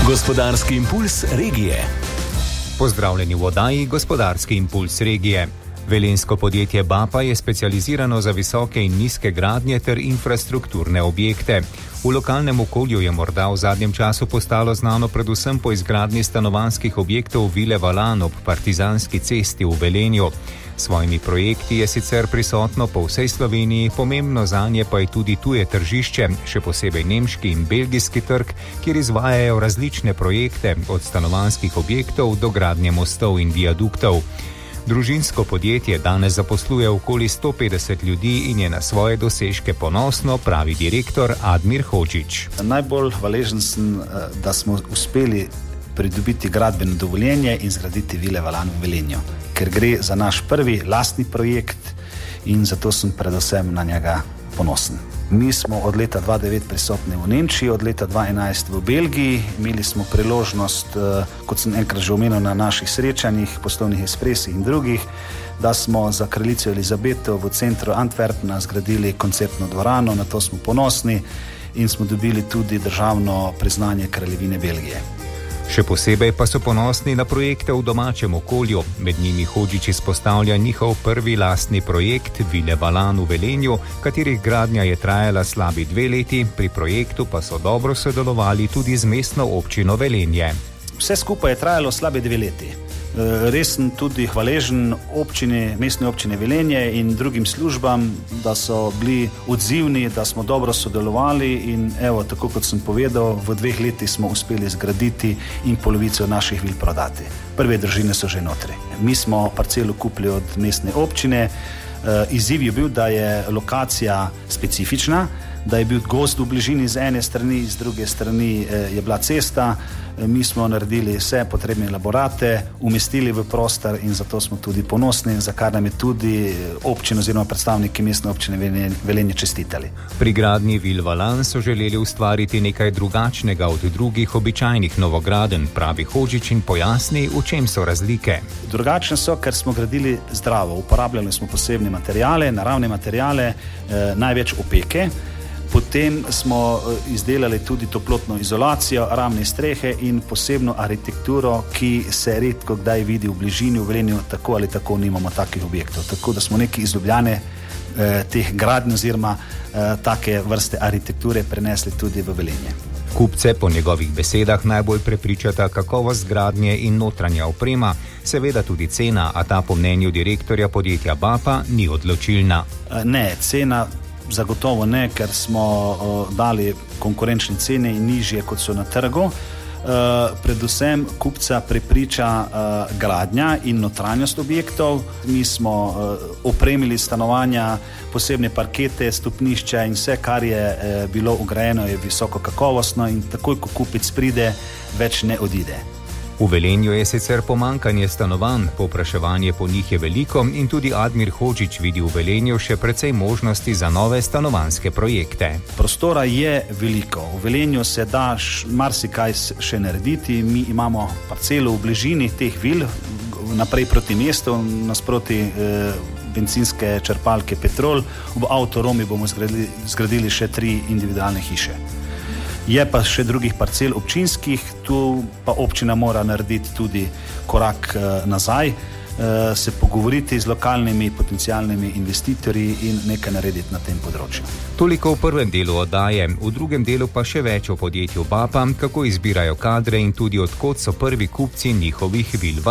Gospodarski impuls regije. Pozdravljeni v oddaji Gospodarski impuls regije. Velenjsko podjetje BAPA je specializirano za visoke in nizke gradnje ter infrastrukturne objekte. V lokalnem okolju je morda v zadnjem času postalo znano predvsem po izgradnji stanovanjskih objektov Vile Valan ob Partizanski cesti v Velenju. S svojimi projekti je sicer prisotno po vsej Sloveniji, pomembno zanje pa je tudi tuje tržišče, še posebej nemški in belgijski trg, kjer izvajajo različne projekte, od stanovanjskih objektov do gradnje mostov in viaduktov. Družinsko podjetje danes zaposluje okoli 150 ljudi in je na svoje dosežke ponosno, pravi direktor Admir Hodžić. Najbolj hvaležen sem, da smo uspeli pridobiti gradbeno dovoljenje in zgraditi Vile Valan v Velenju, ker gre za naš prvi lastni projekt in zato sem predvsem na njega ponosen. Mi smo od leta 2009 prisotni v Nemčiji, od leta 2011 v Belgiji. Imeli smo priložnost, kot sem enkrat že omenil na naših srečanjih, poslovnih ekspresih in drugih, da smo za kraljico Elizabeto v centru Antwerpna zgradili koncertno dvorano, na to smo ponosni in smo dobili tudi državno priznanje Kraljevine Belgije. Še posebej pa so ponosni na projekte v domačem okolju. Med njimi Hodžić izpostavlja njihov prvi lastni projekt Vile Valan v Velenju, katerih gradnja je trajala slabi 2 leti, pri projektu pa so dobro sodelovali tudi z mestno občino Velenje. Vse skupaj je trajalo slabe 2 leti. Res sem tudi hvaležen mestne občine Velenje in drugim službam, da so bili odzivni, da smo dobro sodelovali in evo, tako kot sem povedal, v 2 letih smo uspeli zgraditi in polovico naših vil prodati. Prve družine so že notri. Mi smo parcelo kupili od mestne občine. Izziv je bil, da je lokacija specifična, da je bil gozd v bližini z ene strani, z druge strani je bila cesta. Mi smo naredili vse potrebne elaborate, umestili v prostor in zato smo tudi ponosni, za kar nam je tudi občina oziroma predstavniki mestne občine Velenje čestitali. Pri gradnji Vil Valan so želeli ustvariti nekaj drugačnega od drugih običajnih novogradenj, pravi Hodžić in pojasni, v čem so razlike. Drugačne so, ker smo gradili zdravo. Uporabljali smo posebne materiale, naravne materiale, največ opeke. Potem smo izdelali tudi toplotno izolacijo, ravne strehe in posebno arhitekturo, ki se redko kdaj vidi v bližini. V Velenju tako ali tako nimamo takih objektov. Tako da smo neki iz Ljubljane teh gradnj oziroma take vrste arhitekture prenesli tudi v Velenje. Kupce po njegovih besedah najbolj prepričata kakovost gradnje in notranja oprema, seveda tudi cena, a ta po mnenju direktorja podjetja BAPA ni odločilna. Ne, cena zagotovo ne, ker smo dali konkurenčne cene in nižje, kot so na trgu. Predvsem kupca prepriča gradnja in notranjost objektov. Mi smo opremili stanovanja, posebne parkete, stopnišča in vse, kar je bilo ugrajeno, je visoko kakovostno in takoj, ko kupec pride, več ne odide. V Velenju je sicer pomanjkanje stanovanj, povpraševanje po njih je veliko in tudi Admir Hodžić vidi v Velenju še precej možnosti za nove stanovanjske projekte. Prostora je veliko. V Velenju se da marsikaj še narediti. Mi imamo parcelo v bližini teh vil, naprej proti mestu, nasproti bencinske črpalke Petrol. V Avtoromi bomo zgradili še 3 individualne hiše. Je pa še drugih parcel občinskih, tu pa občina mora narediti tudi korak nazaj, se pogovoriti z lokalnimi potencialnimi investitorji in nekaj narediti na tem področju. Toliko v prvem delu oddaje, v drugem delu pa še več o podjetju BAPA, kako izbirajo kadre in tudi od kod so prvi kupci njihovih vil.